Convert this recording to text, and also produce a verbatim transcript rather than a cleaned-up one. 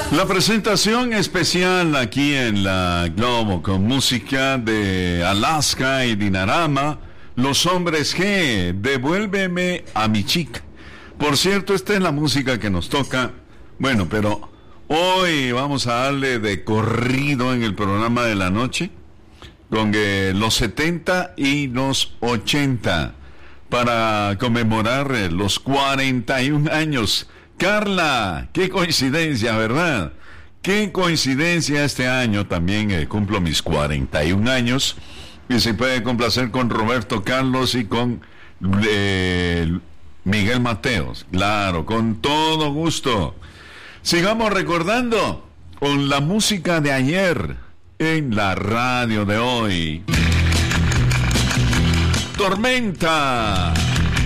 La presentación especial aquí en la Globo con música de Alaska y Dinarama, Los Hombres G, Devuélveme a mi chica. Por cierto, esta es la música que nos toca. Bueno, pero hoy vamos a darle de corrido en el programa de la noche con eh, los setenta y los ochenta para conmemorar eh, los cuarenta y un años. Carla, qué coincidencia, ¿verdad? Qué coincidencia, este año también eh, cumplo mis cuarenta y un años y se puede complacer con Roberto Carlos y con eh, Miguel Mateos, claro, con todo gusto. Sigamos recordando con la música de ayer en la radio de hoy. Tormenta.